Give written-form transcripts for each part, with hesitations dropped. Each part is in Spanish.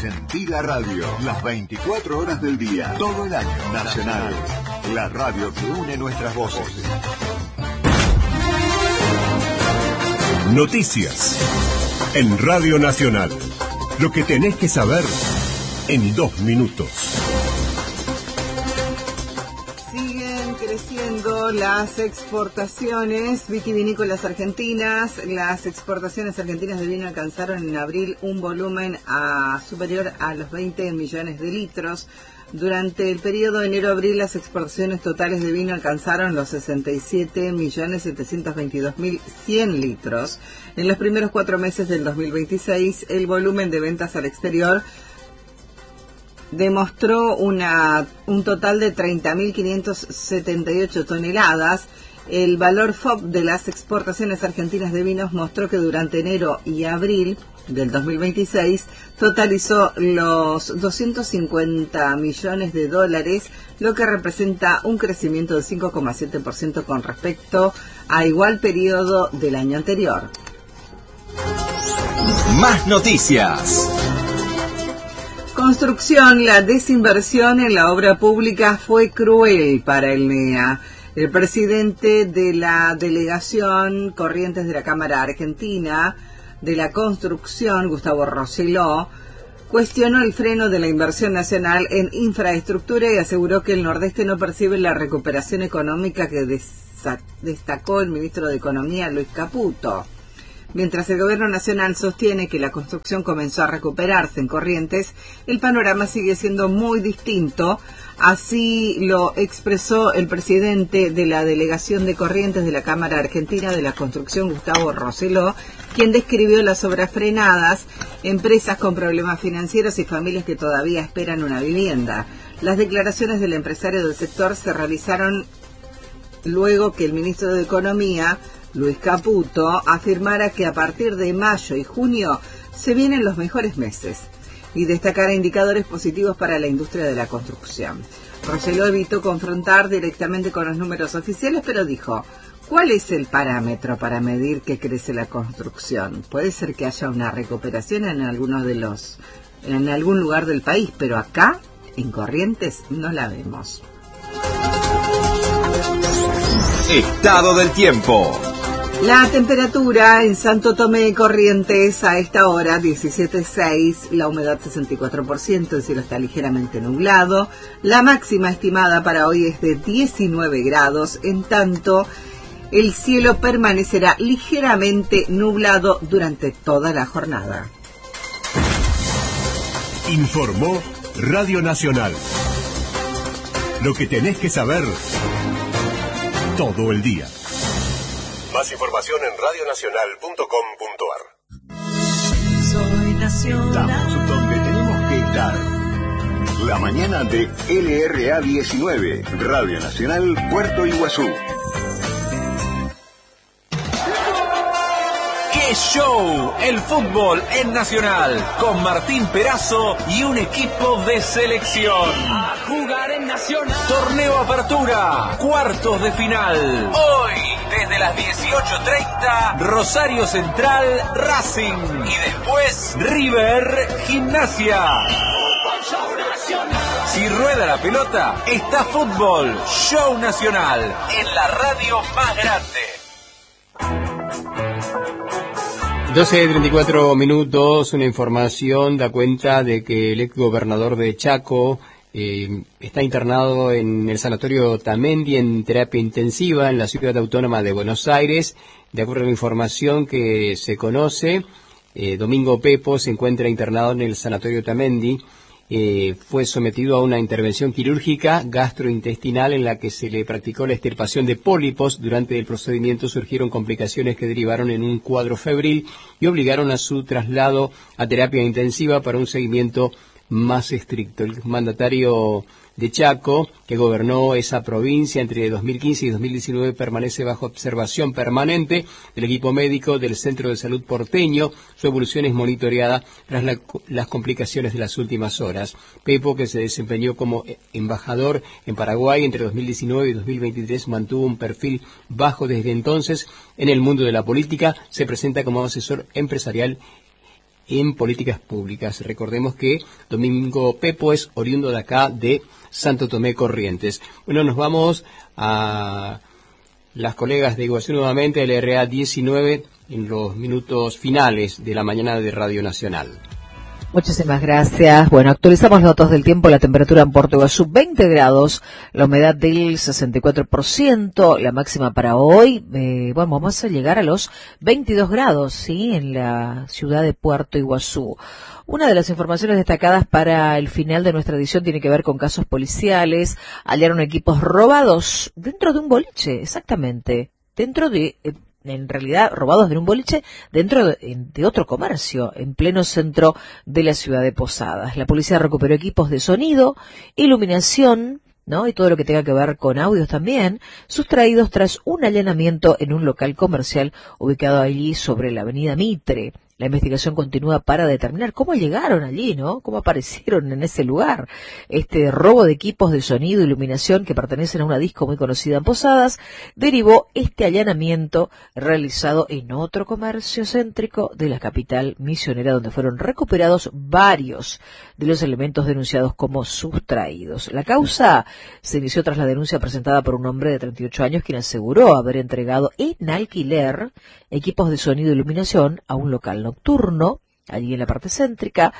Sentí la radio, las 24 horas del día, todo el año. Nacional, la radio que une nuestras voces. Noticias en Radio Nacional. Lo que tenés que saber en 2 minutos. Siguen creciendo las exportaciones vitivinícolas argentinas. Las exportaciones argentinas de vino alcanzaron en abril un volumen superior a los 20 millones de litros. Durante el periodo de enero-abril, las exportaciones totales de vino alcanzaron los 67.722.100 litros. En los primeros 4 meses del 2026, el volumen de ventas al exterior demostró un total de 30.578 toneladas. El valor FOB de las exportaciones argentinas de vinos mostró que durante enero y abril del 2026 totalizó los 250 millones de dólares, lo que representa un crecimiento de 5,7% con respecto a igual periodo del año anterior. Más noticias. Construcción. La desinversión en la obra pública fue cruel para el NEA. El presidente de la delegación Corrientes de la Cámara Argentina de la Construcción, Gustavo Rosselló, cuestionó el freno de la inversión nacional en infraestructura y aseguró que el Nordeste no percibe la recuperación económica que destacó el ministro de Economía, Luis Caputo. Mientras el gobierno nacional sostiene que la construcción comenzó a recuperarse en Corrientes, el panorama sigue siendo muy distinto. Así lo expresó el presidente de la delegación de Corrientes de la Cámara Argentina de la Construcción, Gustavo Rosselló, quien describió las obras frenadas, empresas con problemas financieros y familias que todavía esperan una vivienda. Las declaraciones del empresario del sector se realizaron luego que el ministro de Economía, Luis Caputo, afirmara que a partir de mayo y junio se vienen los mejores meses y destacara indicadores positivos para la industria de la construcción. Rosselló evitó confrontar directamente con los números oficiales, pero dijo: ¿cuál es el parámetro para medir que crece la construcción? Puede ser que haya una recuperación en algún lugar del país, pero acá, en Corrientes, no la vemos. Estado del tiempo. La temperatura en Santo Tomé y Corrientes a esta hora 17.6, la humedad 64%, el cielo está ligeramente nublado. La máxima estimada para hoy es de 19 grados, en tanto el cielo permanecerá ligeramente nublado durante toda la jornada. Informó Radio Nacional. Lo que tenés que saber todo el día. Más información en radionacional.com.ar. Soy nacional. Estamos donde tenemos que estar. La mañana de LRA 19, Radio Nacional Puerto Iguazú. ¡Qué show! El fútbol en Nacional, con Martín Perazo y un equipo de selección. A jugar en Nacional. Torneo Apertura, cuartos de final. Hoy, desde las 18:30, Rosario Central, Racing. Y después, River, Gimnasia. Si rueda la pelota, está fútbol. Show Nacional, en la radio más grande. 12:34, una información da cuenta de que el ex gobernador de Chaco está internado en el sanatorio Tamendi en terapia intensiva en la ciudad autónoma de Buenos Aires. De acuerdo a la información que se conoce, Domingo Pepo se encuentra internado en el sanatorio Tamendi. Fue sometido a una intervención quirúrgica gastrointestinal en la que se le practicó la extirpación de pólipos. Durante el procedimiento surgieron complicaciones que derivaron en un cuadro febril y obligaron a su traslado a terapia intensiva para un seguimiento más estricto. El mandatario de Chaco, que gobernó esa provincia entre 2015 y 2019, permanece bajo observación permanente del equipo médico del Centro de Salud porteño. Su evolución es monitoreada tras las complicaciones de las últimas horas. Pepo, que se desempeñó como embajador en Paraguay entre 2019 y 2023, mantuvo un perfil bajo desde entonces en el mundo de la política. Se presenta como asesor empresarial en políticas públicas. Recordemos que Domingo Pepo es oriundo de acá, de Santo Tomé Corrientes. Bueno, nos vamos a las colegas de Iguazú nuevamente, el RA 19, en los minutos finales de la mañana de Radio Nacional. Muchísimas gracias. Bueno, actualizamos los datos del tiempo. La temperatura en Puerto Iguazú, 20 grados, la humedad del 64%, la máxima para hoy, bueno, vamos a llegar a los 22 grados, ¿sí?, en la ciudad de Puerto Iguazú. Una de las informaciones destacadas para el final de nuestra edición tiene que ver con casos policiales. Hallaron equipos robados dentro de un boliche, exactamente, dentro de... en realidad robados de un boliche dentro de otro comercio, en pleno centro de la ciudad de Posadas. La policía recuperó equipos de sonido, iluminación, ¿no?, y todo lo que tenga que ver con audios también, sustraídos tras un allanamiento en un local comercial ubicado allí sobre la avenida Mitre. La investigación continúa para determinar cómo llegaron allí, ¿no?, cómo aparecieron en ese lugar. Este robo de equipos de sonido e iluminación que pertenecen a una disco muy conocida en Posadas derivó este allanamiento realizado en otro comercio céntrico de la capital misionera, donde fueron recuperados varios de los elementos denunciados como sustraídos. La causa se inició tras la denuncia presentada por un hombre de 38 años quien aseguró haber entregado en alquiler equipos de sonido e iluminación a un local nocturno, allí en la parte céntrica,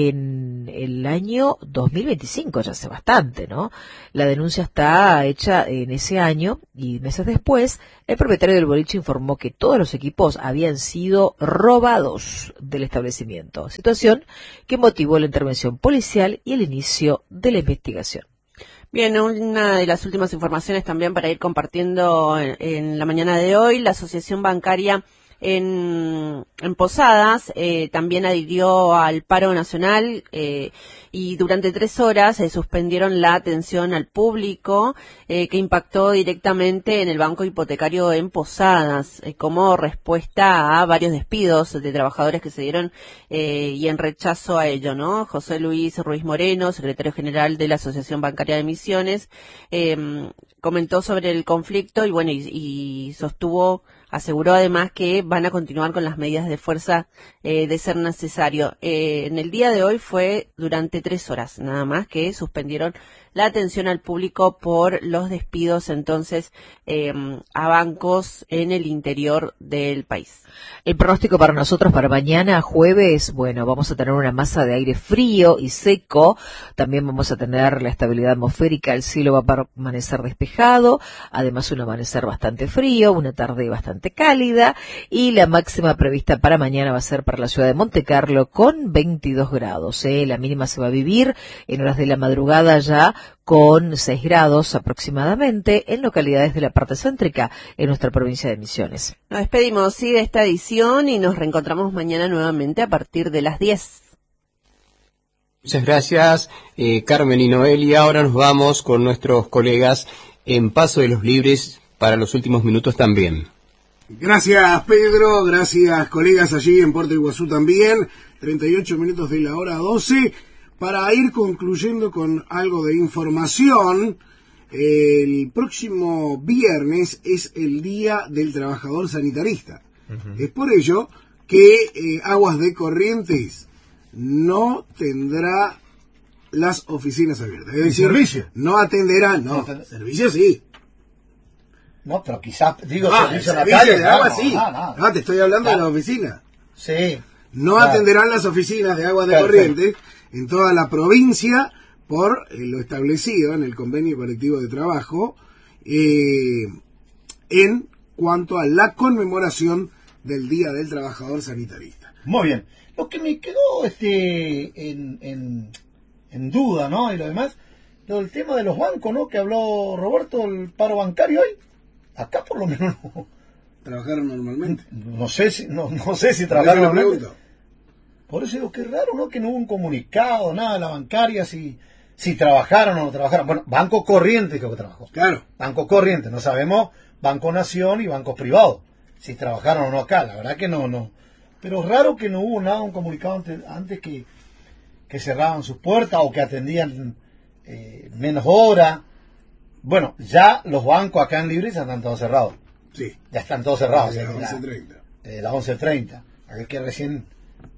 en el año 2025, ya hace bastante, ¿no? La denuncia está hecha en ese año y meses después, el propietario del boliche informó que todos los equipos habían sido robados del establecimiento, situación que motivó la intervención policial y el inicio de la investigación. Bien, una de las últimas informaciones también para ir compartiendo en la mañana de hoy, la Asociación Bancaria en Posadas también adhirió al paro nacional y durante 3 horas suspendieron la atención al público que impactó directamente en el banco hipotecario en Posadas como respuesta a varios despidos de trabajadores que se dieron y en rechazo a ello, ¿no? José Luis Ruiz Moreno, secretario general de la Asociación Bancaria de Misiones, comentó sobre el conflicto y bueno, y aseguró además que van a continuar con las medidas de fuerza de ser necesario. En el día de hoy fue durante 3 horas nada más que suspendieron la atención al público por los despidos entonces a bancos en el interior del país. El pronóstico para nosotros para mañana jueves, bueno, vamos a tener una masa de aire frío y seco, también vamos a tener la estabilidad atmosférica, el cielo va a permanecer despejado, además un amanecer bastante frío, una tarde bastante cálida y la máxima prevista para mañana va a ser para la ciudad de Montecarlo con 22 grados. La mínima se va a vivir en horas de la madrugada ya con 6 grados aproximadamente en localidades de la parte céntrica en nuestra provincia de Misiones. Nos despedimos, sí, de esta edición y nos reencontramos mañana nuevamente a partir de las 10. Muchas gracias, Carmen y Noelia. Ahora nos vamos con nuestros colegas en Paso de los Libres para los últimos minutos también. Gracias, Pedro. Gracias, colegas, allí en Puerto Iguazú también. 38 minutos de la hora 12. Para ir concluyendo con algo de información, el próximo viernes es el Día del Trabajador Sanitarista. Uh-huh. Es por ello que Aguas de Corrientes no tendrá las oficinas abiertas. Es decir, ¿servicio? No atenderá, servicio sí. No, pero quizás, digo, servicio de agua sí. No, te estoy hablando de la oficina. Sí. No atenderán las oficinas de Aguas de Corrientes en toda la provincia por lo establecido en el convenio colectivo de trabajo en cuanto a la conmemoración del Día del Trabajador Sanitarista. Muy bien. Lo que me quedó en duda, ¿no? Y lo demás, lo del tema de los bancos, ¿no? Que habló Roberto, el paro bancario hoy. Acá por lo menos no. ¿Trabajaron normalmente? No sé si trabajaron normalmente. Por eso digo que es raro, ¿no? Que no hubo un comunicado, nada de la bancaria, si trabajaron o no trabajaron. Bueno, Banco Corriente creo que trabajó. Claro. Banco Corriente, no sabemos Banco Nación y bancos privados, si trabajaron o no acá, la verdad que no. Pero es raro que no hubo nada, un comunicado antes que cerraban sus puertas o que atendían menos horas. Bueno, ya los bancos acá en Libre ya están todos cerrados. Sí. Ya están todos cerrados. Desde las 11:30. Desde las 11:30. Aquel que recién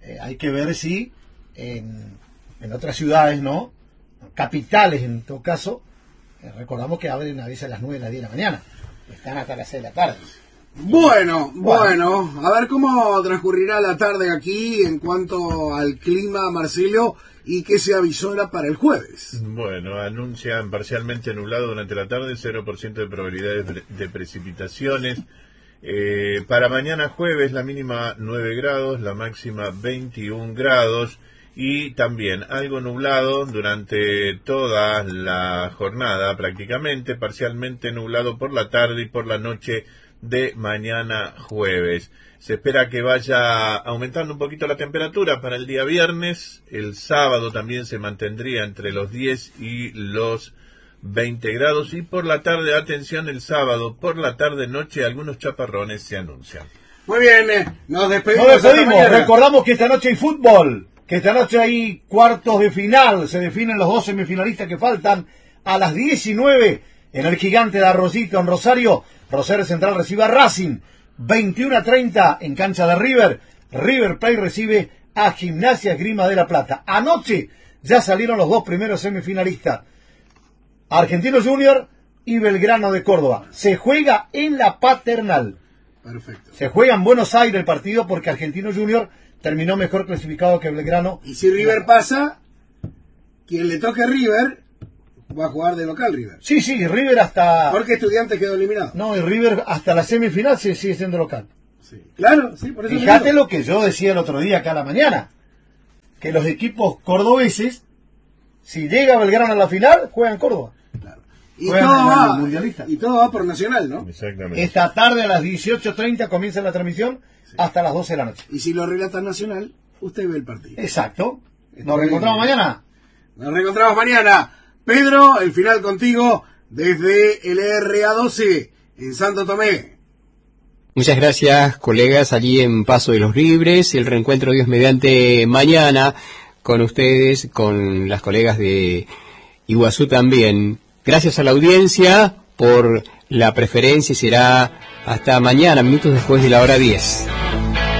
hay que ver si en otras ciudades, ¿no? Capitales en todo caso, recordamos que abren a veces a las 9 de la 10 de la mañana, están hasta las 6 de la tarde. Bueno, a ver cómo transcurrirá la tarde aquí en cuanto al clima, Marcelo, y qué se avisora para el jueves. Bueno, anuncian parcialmente nublado durante la tarde, 0% de probabilidades de precipitaciones. Para mañana jueves la mínima 9 grados, la máxima 21 grados y también algo nublado durante toda la jornada prácticamente, parcialmente nublado por la tarde y por la noche de mañana jueves. Se espera que vaya aumentando un poquito la temperatura para el día viernes. El sábado también se mantendría entre los 10 y los 20 grados. Y por la tarde, atención, el sábado, por la tarde-noche, algunos chaparrones se anuncian. Muy bien, nos despedimos. Nos despedimos. Recordamos que esta noche hay fútbol, que esta noche hay cuartos de final. Se definen los 2 semifinalistas que faltan a las 19 en el Gigante de Arroyito, en Rosario. Rosario Central recibe a Racing. 21:30 en cancha de River. River Plate recibe a Gimnasia Esgrima de La Plata. Anoche ya salieron los 2 primeros semifinalistas. Argentino Junior y Belgrano de Córdoba. Se juega en la Paternal. Perfecto. Se juega en Buenos Aires el partido porque Argentino Junior terminó mejor clasificado que Belgrano. Y si River pasa, quien le toque a River va a jugar de local River. Sí, River hasta... Porque Estudiantes quedó eliminado. No, y River hasta la semifinal sigue siendo local. Sí. Claro, sí, por eso. Fíjate lo que yo decía el otro día acá a la mañana, que los equipos cordobeses, si llega Belgrano a la final, juegan Córdoba. Claro. Y todo va por Nacional, ¿no? Exactamente. Esta tarde a las 18:30 comienza la transmisión, hasta las 12 de la noche. Y si lo relata Nacional, usted ve el partido. Exacto. Nos reencontramos mañana. Nos reencontramos mañana. Pedro, el final contigo desde el RA12 en Santo Tomé. Muchas gracias, colegas, allí en Paso de los Libres. El reencuentro, Dios mediante, mañana con ustedes, con las colegas de Iguazú también. Gracias a la audiencia por la preferencia y será hasta mañana, minutos después de la hora 10.